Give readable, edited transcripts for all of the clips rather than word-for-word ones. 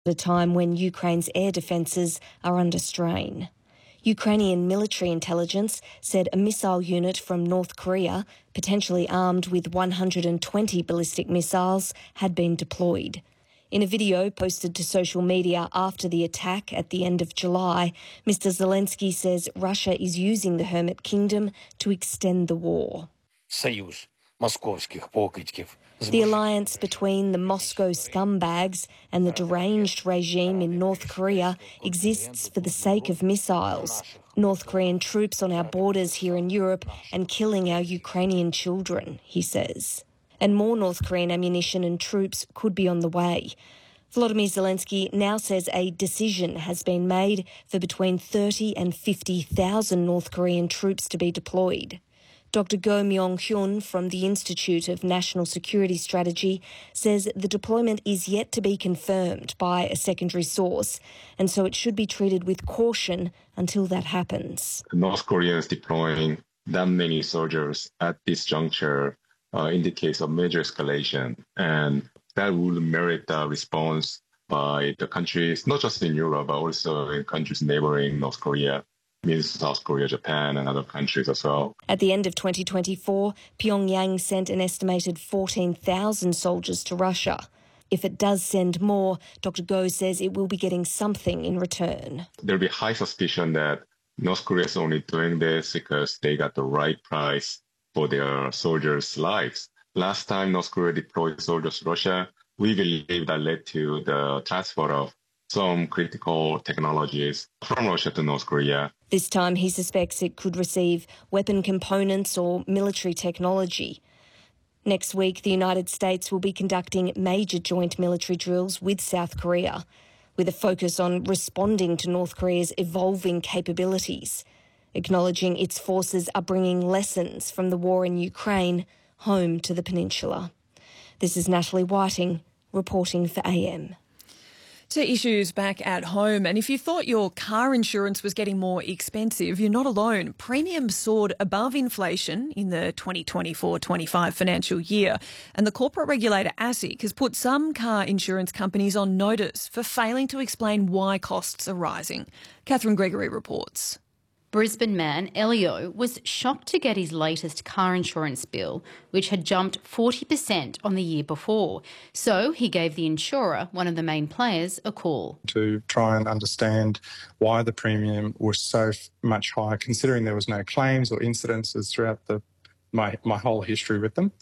At a time when Ukraine's air defences are under strain. Ukrainian military intelligence said a missile unit from North Korea, potentially armed with 120 ballistic missiles, had been deployed. In a video posted to social media after the attack at the end of July, Mr. Zelensky says Russia is using the Hermit Kingdom to extend the war. The alliance between the Moscow scumbags and the deranged regime in North Korea exists for the sake of missiles, North Korean troops on our borders here in Europe and killing our Ukrainian children, he says. And more North Korean ammunition and troops could be on the way. Volodymyr Zelensky now says a decision has been made for between 30 and 50,000 North Korean troops to be deployed. Dr. Go Myung-hyun from the Institute of National Security Strategy says the deployment is yet to be confirmed by a secondary source, and so it should be treated with caution until that happens. North Koreans deploying that many soldiers at this juncture indicates a major escalation, and that would merit a response by the countries, not just in Europe, but also in countries neighboring North Korea. Means South Korea, Japan and other countries as well. At the end of 2024, Pyongyang sent an estimated 14,000 soldiers to Russia. If it does send more, Dr. Go says it will be getting something in return. There'll be high suspicion that North Korea is only doing this because they got the right price for their soldiers' lives. Last time North Korea deployed soldiers to Russia, we believe that led to the transfer of some critical technologies from Russia to North Korea. This time he suspects it could receive weapon components or military technology. Next week, the United States will be conducting major joint military drills with South Korea, with a focus on responding to North Korea's evolving capabilities, acknowledging its forces are bringing lessons from the war in Ukraine home to the peninsula. This is Natalie Whiting, reporting for AM. To issues back at home, and if you thought your car insurance was getting more expensive, you're not alone. Premiums soared above inflation in the 2024-25 financial year, and the corporate regulator ASIC has put some car insurance companies on notice for failing to explain why costs are rising. Catherine Gregory reports. Brisbane man Elio was shocked to get his latest car insurance bill, which had jumped 40% on the year before. So he gave the insurer, one of the main players, a call. To try and understand why the premium was so much higher, considering there was no claims or incidences throughout my whole history with them.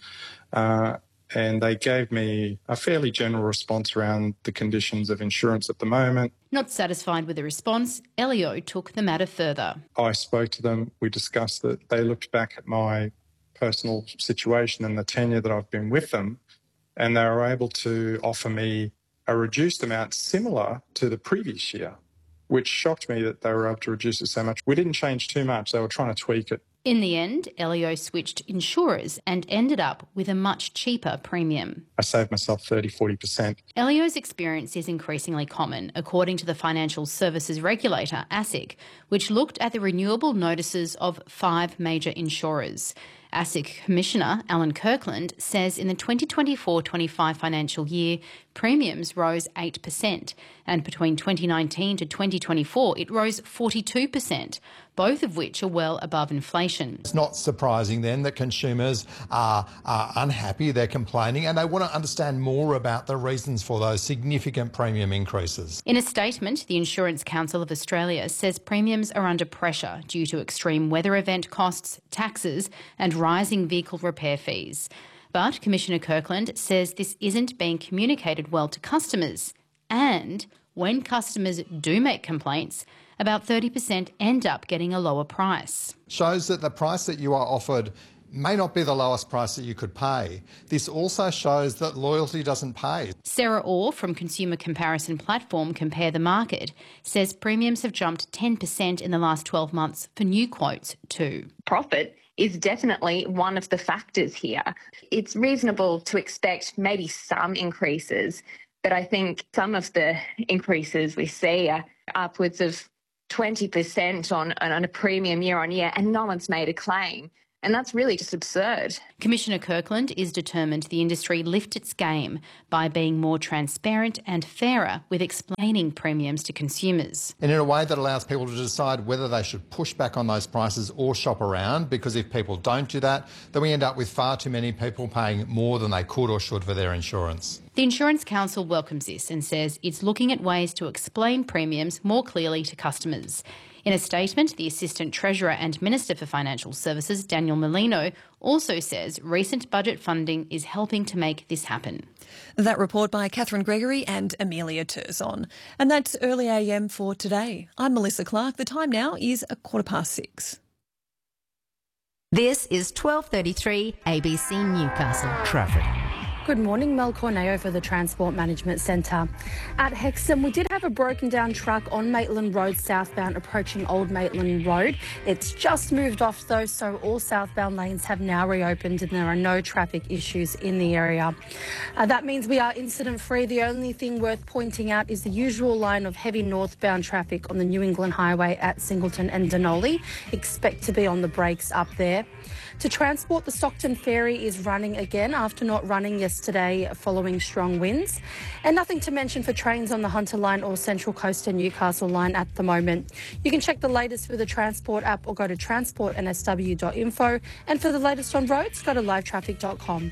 And they gave me a fairly general response around the conditions of insurance at the moment. Not satisfied with the response, Elio took the matter further. I spoke to them. We discussed that. They looked back at my personal situation and the tenure that I've been with them, and they were able to offer me a reduced amount similar to the previous year, which shocked me that they were able to reduce it so much. We didn't change too much. They were trying to tweak it. In the end, Elio switched insurers and ended up with a much cheaper premium. I saved myself 30-40%. Elio's experience is increasingly common, according to the financial services regulator, ASIC, which looked at the renewable notices of 5 major insurers. ASIC Commissioner Alan Kirkland says in the 2024-25 financial year, premiums rose 8%, and between 2019 to 2024 it rose 42%, both of which are well above inflation. It's not surprising then that consumers are unhappy, they're complaining, and they want to understand more about the reasons for those significant premium increases. In a statement, the Insurance Council of Australia says premiums are under pressure due to extreme weather event costs, taxes and rising vehicle repair fees. But Commissioner Kirkland says this isn't being communicated well to customers. And when customers do make complaints, about 30% end up getting a lower price. Shows that the price that you are offered may not be the lowest price that you could pay. This also shows that loyalty doesn't pay. Sarah Orr from consumer comparison platform Compare the Market says premiums have jumped 10% in the last 12 months for new quotes too. Profit is definitely one of the factors here. It's reasonable to expect maybe some increases, but I think some of the increases we see are upwards of 20% on a premium year on year, and no one's made a claim. And that's really just absurd. Commissioner Kirkland is determined the industry lift its game by being more transparent and fairer with explaining premiums to consumers. And in a way that allows people to decide whether they should push back on those prices or shop around, because if people don't do that, then we end up with far too many people paying more than they could or should for their insurance. The Insurance Council welcomes this and says it's looking at ways to explain premiums more clearly to customers. In a statement, the Assistant Treasurer and Minister for Financial Services, Daniel Molino, also says recent budget funding is helping to make this happen. That report by Catherine Gregory and Amelia Terzon. And that's Early AM for today. I'm Melissa Clark. The time now is 6:15. This is 12:33 ABC Newcastle. Traffic. Good morning, Mel Corneo for the Transport Management Centre. At Hexham, we did have a broken down truck on Maitland Road southbound approaching Old Maitland Road. It's just moved off though, so all southbound lanes have now reopened and there are no traffic issues in the area. That means we are incident free. The only thing worth pointing out is the usual line of heavy northbound traffic on the New England Highway at Singleton and Denali. Expect to be on the brakes up there. To transport, the Stockton Ferry is running again after not running yesterday following strong winds. And nothing to mention for trains on the Hunter Line or Central Coast and Newcastle Line at the moment. You can check the latest with the Transport app or go to transportnsw.info. And for the latest on roads, go to livetraffic.com.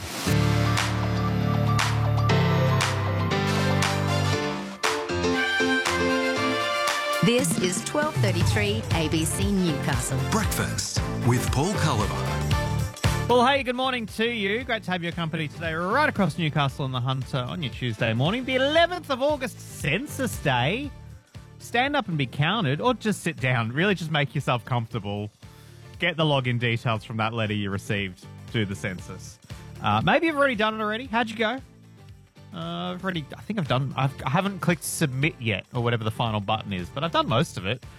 This is 12:33 ABC Newcastle. Breakfast with Paul Culliver. Well, hey, good morning to you. Great to have your company today right across Newcastle and the Hunter on your Tuesday morning. The 11th of August, Census Day. Stand up and be counted, or just sit down. Really just make yourself comfortable. Get the login details from that letter you received to the census. Maybe you've already done it already. How'd you go? I haven't clicked submit yet, or whatever the final button is, but I've done most of it.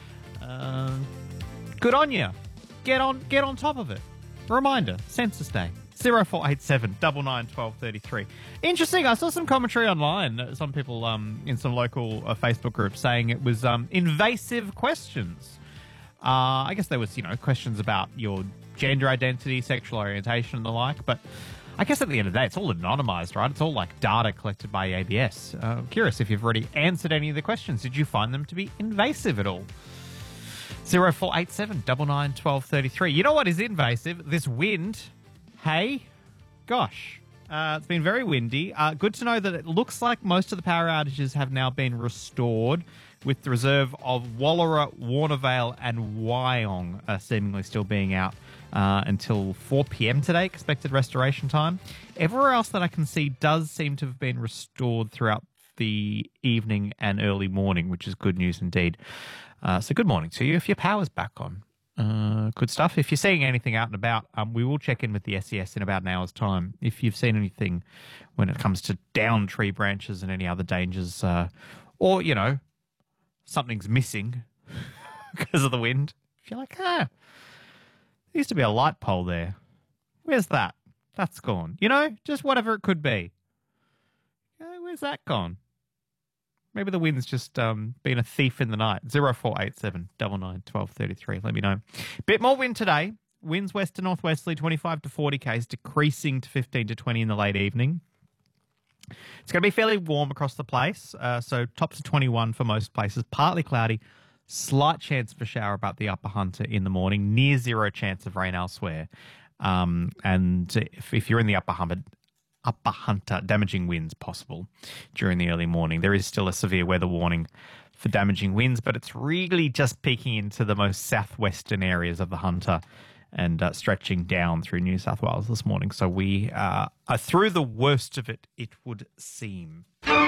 Good on you. Get on top of it. Reminder, Census Day, 0487 99 1233. Interesting, I saw some commentary online, some people in some local Facebook groups saying it was invasive questions. I guess there was, questions about your gender identity, sexual orientation and the like, but I guess at the end of the day, it's all anonymised, right? It's all like data collected by ABS. I'm curious if you've already answered any of the questions. Did you find them to be invasive at all? 0487 99 1233. You know what is invasive? This wind. Hey, gosh. It's been very windy. Good to know that it looks like most of the power outages have now been restored, with the reserve of Wallara, Warnervale and Wyong seemingly still being out until 4 p.m. today, expected restoration time. Everywhere else that I can see does seem to have been restored throughout the evening and early morning, which is good news indeed. So good morning to you. If your power's back on, good stuff. If you're seeing anything out and about, we will check in with the SES in about an hour's time. If you've seen anything when it comes to down tree branches and any other dangers, or, something's missing because of the wind. If you're like, there used to be a light pole there. Where's that? That's gone. Just whatever it could be. Where's that gone? Maybe the wind's just been a thief in the night. 0487 99 1233. Let me know. Bit more wind today. Winds west to northwesterly, 25 to 40 k's, decreasing to 15 to 20 in the late evening. It's going to be fairly warm across the place, so tops of 21 for most places. Partly cloudy, slight chance of a shower about the Upper Hunter in the morning, near zero chance of rain elsewhere. And if you're in the Upper Hunter, damaging winds possible during the early morning. There is still a severe weather warning for damaging winds, but it's really just peeking into the most southwestern areas of the Hunter and stretching down through New South Wales this morning. So we are through the worst of it, it would seem.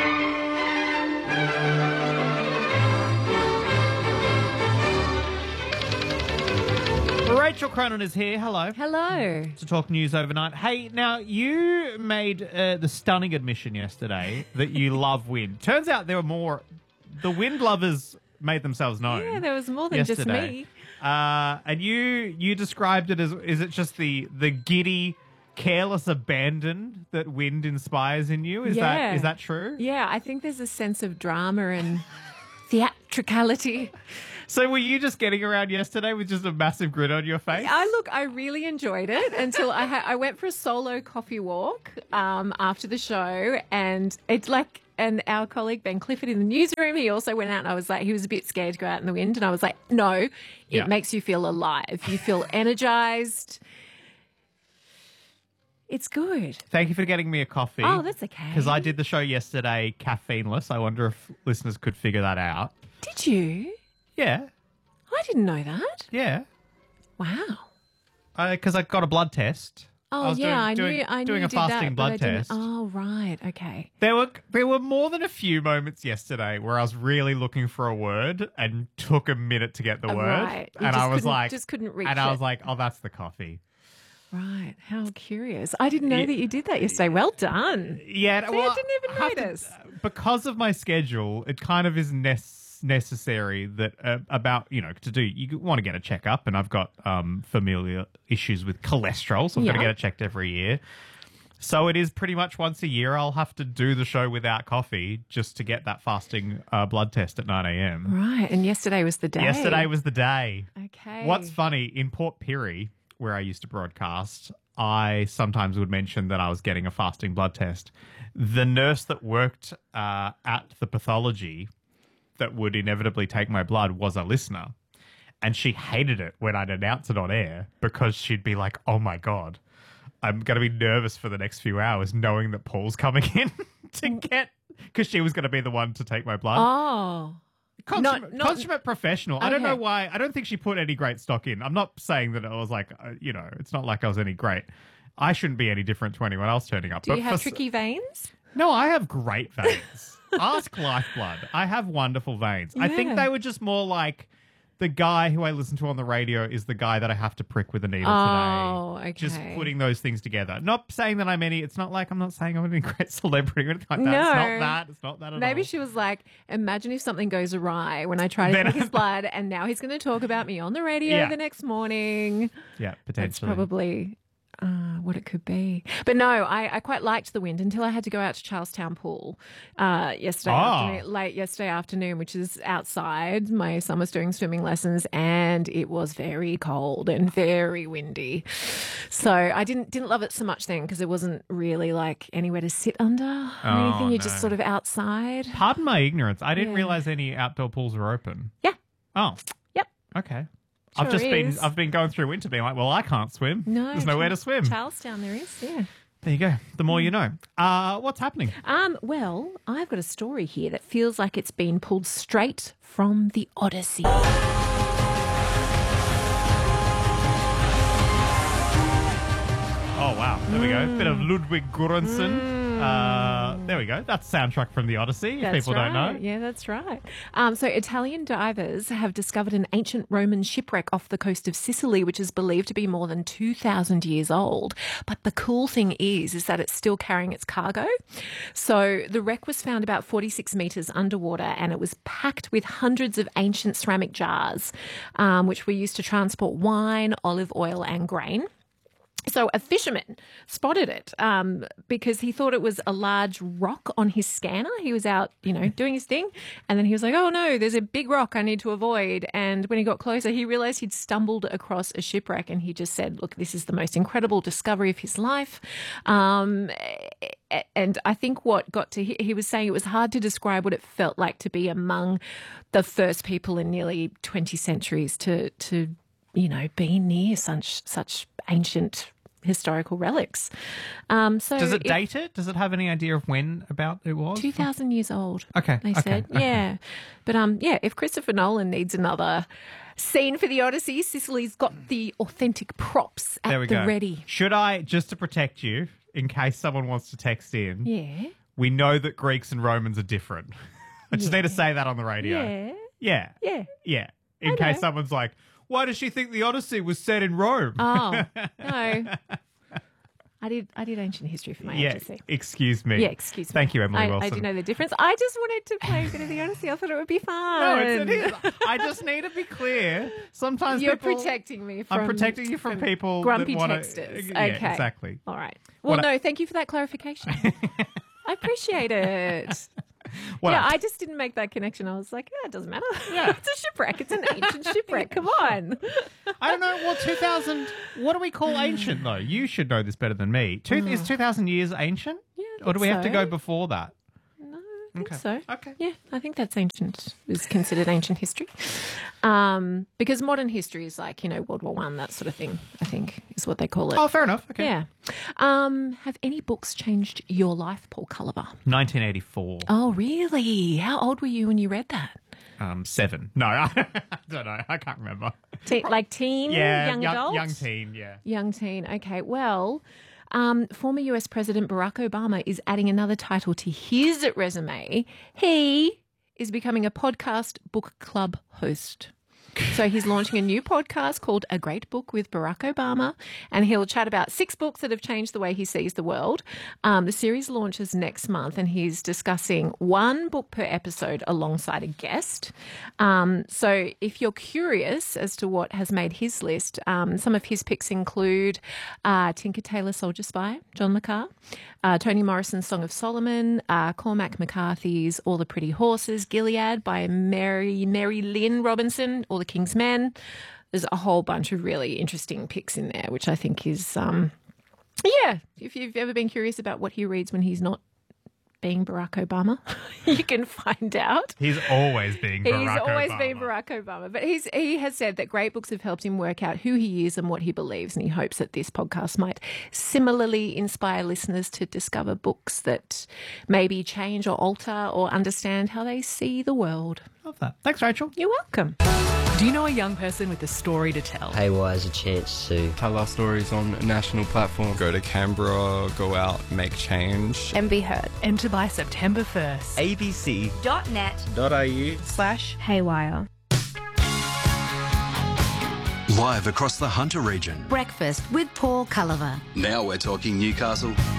Rachel Cronin is here. Hello. Hello. To talk news overnight. Hey, now you made the stunning admission yesterday that you love wind. Turns out there were more. The wind lovers made themselves known. Yeah, there was more than yesterday. just me. And you described it as, is it just the giddy, careless abandon that wind inspires in you? Is that true? Yeah, I think there's a sense of drama and theatricality So were you just getting around yesterday with just a massive grin on your face? I really enjoyed it until I went for a solo coffee walk after the show, and it's like, and our colleague Ben Clifford in the newsroom, he also went out, and I was like, he was a bit scared to go out in the wind, and I was like, no, it makes you feel alive. You feel energized. It's good. Thank you for getting me a coffee. Oh, that's okay. Because I did the show yesterday caffeineless. I wonder if listeners could figure that out. Did you? Yeah. I didn't know that. Yeah. Wow. Because I got a blood test. Oh, I knew doing you a did fasting that, blood but I didn't- test. Oh, right. Okay. There were more than a few moments yesterday where I was really looking for a word and took a minute to get the word. Right. You And just I was couldn't- like, just couldn't reach and I it. was like, oh, that's the coffee. Right. How curious. I didn't know that you did that yesterday. Well done. Yeah. See, well, I didn't even notice. Because of my schedule, it kind of is necessary that you want to get a checkup, and I've got familial issues with cholesterol, so I've got to get it checked every year. So it is pretty much once a year I'll have to do the show without coffee just to get that fasting blood test at 9 a.m. Right. And yesterday was the day. Yesterday was the day. Okay. What's funny, in Port Pirie, where I used to broadcast, I sometimes would mention that I was getting a fasting blood test. The nurse that worked at the pathology that would inevitably take my blood was a listener. And she hated it when I'd announce it on air because she'd be like, oh my God, I'm going to be nervous for the next few hours knowing that Paul's coming in to get, because she was going to be the one to take my blood. Oh. Consummate professional. I don't Okay. know why. I don't think she put any great stock in. I'm not saying that it was like, it's not like I was any great. I shouldn't be any different to anyone else turning up. Do you have tricky veins? No, I have great veins. Ask Lifeblood. I have wonderful veins. I think Yeah. they were just more like the guy who I listen to on the radio is the guy that I have to prick with a needle Oh, today. okay. Just putting those things together. Not saying that it's not like I'm not saying I'm any great celebrity or anything like that. No. It's not that. It's not that at all. Maybe she was like, imagine if something goes awry when I try to Then- take his blood, and now he's going to talk about me on the radio Yeah. the next morning. Yeah, That's potentially. probably what it could be. But no, I quite liked the wind until I had to go out to Charlestown Pool late yesterday afternoon, which is outside. My son was doing swimming lessons, and it was very cold and very windy. So I didn't love it so much then because there wasn't really like anywhere to sit under or anything. You're just sort of outside. Pardon my ignorance. I didn't Yeah. realize any outdoor pools were open. Yeah. Oh. Yep. Okay. Sure I've been going through winter being like, well, I can't swim. No, There's nowhere to swim. Charlestown there is, yeah. There you go. The more you know. What's happening? Well, I've got a story here that feels like it's been pulled straight from the Odyssey. Oh, wow. There we go. Bit of Ludwig Göransson. There we go. That's soundtrack from the Odyssey, if people don't know. Yeah, that's right. So Italian divers have discovered an ancient Roman shipwreck off the coast of Sicily, which is believed to be more than 2,000 years old. But the cool thing is that it's still carrying its cargo. So the wreck was found about 46 metres underwater, and it was packed with hundreds of ancient ceramic jars, which were used to transport wine, olive oil and grain. So a fisherman spotted it because he thought it was a large rock on his scanner. He was out, doing his thing. And then he was like, oh, no, there's a big rock I need to avoid. And when he got closer, he realized he'd stumbled across a shipwreck. And he just said, look, this is the most incredible discovery of his life. And I think what got to he was saying it was hard to describe what it felt like to be among the first people in nearly 20 centuries to be near such ancient historical relics. So Does it date it? Does it have any idea of when about it was? 2,000 years old. Okay. They said. Okay. Yeah. But if Christopher Nolan needs another scene for the Odyssey, Sicily's got the authentic props at There we the go. ready. Should I, just to protect you, in case someone wants to text in, Yeah. we know that Greeks and Romans are different. I just need to say that on the radio. Yeah. Yeah. Yeah. Yeah. In case someone's like, why does she think the Odyssey was set in Rome? Oh, no. I did ancient history for my agency. Excuse me. Yeah, excuse me. Thank you, Emily I Wilson. do know the difference. I just wanted to play a bit of the Odyssey. I thought it would be fun. No, it is. I just need to be clear. Sometimes You're people, protecting me from... I'm protecting you from people grumpy that wanna, texters. Yeah, Okay. exactly. All right. Well, What no, thank you for that clarification. I appreciate it. Well, I just didn't make that connection. I was like, it doesn't matter. Yeah. It's a shipwreck. It's an ancient shipwreck. Come on. I don't know. Well, 2,000, what do we call ancient, though? You should know this better than me. Is 2,000 years ancient? Yeah, or do we have to go before that? I think so. Okay. Yeah, I think that's ancient, is considered ancient history. Because modern history is like, World War I, that sort of thing, I think is what they call it. Oh, fair enough. Okay. Yeah. Have any books changed your life, Paul Culliver? 1984. Oh, really? How old were you when you read that? 7. No, I don't know. I can't remember. Like teen? Yeah, young adult? Young teen, yeah. Young teen. Okay, well... former US President Barack Obama is adding another title to his resume. He is becoming a podcast book club host. So he's launching a new podcast called A Great Book with Barack Obama, and he'll chat about 6 books that have changed the way he sees the world. The series launches next month, and he's discussing 1 book per episode alongside a guest. So if you're curious as to what has made his list, some of his picks include Tinker Tailor Soldier Spy, John le Carre, Toni Morrison's Song of Solomon, Cormac McCarthy's All the Pretty Horses, Gilead by Mary Lynn Robinson, All the King's Men. There's a whole bunch of really interesting picks in there, which I think is, if you've ever been curious about what he reads when he's not being Barack Obama, you can find out. He's always being Barack Obama. He's always been Barack Obama. But he has said that great books have helped him work out who he is and what he believes, and he hopes that this podcast might similarly inspire listeners to discover books that maybe change or alter or understand how they see the world. Love that. Thanks, Rachel. You're welcome. Do you know a young person with a story to tell? Haywire has a chance to tell our stories on a national platform. Go to Canberra, go out, make change. And be heard. Enter by September 1st. abc.net.au/haywire. Live across the Hunter region. Breakfast with Paul Culliver. Now we're talking Newcastle.